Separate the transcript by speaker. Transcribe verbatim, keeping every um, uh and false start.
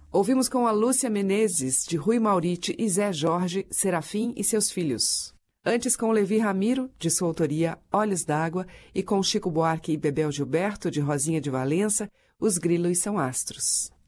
Speaker 1: Ouvimos com a Lúcia Menezes, de Rui Mauriti e Zé Jorge, Serafim e seus filhos. Antes com Levi Ramiro, de sua autoria Olhos d'Água, e com Chico Buarque e Bebel Gilberto, de Rosinha de Valença, Os Grilos São Astros.